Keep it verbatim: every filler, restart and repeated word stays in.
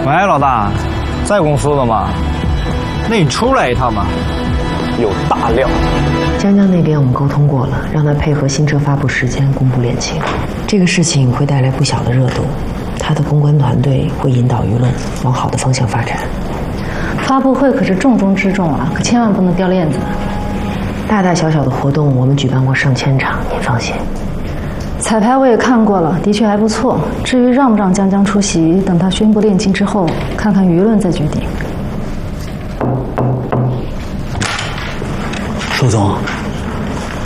喂，老大，在公司的吗？那你出来一趟吧，有大料。 江江那边我们沟通过了，让他配合新车发布时间公布恋情。这个事情会带来不小的热度，他的公关团队会引导舆论往好的方向发展。 发布会可是重中之重啊，可千万不能掉链子。 大大小小的活动我们举办过上千场，您放心。 彩排我也看过了，的确还不错。至于让不让江江出席，等他宣布恋情之后，看看舆论再决定。 舒总，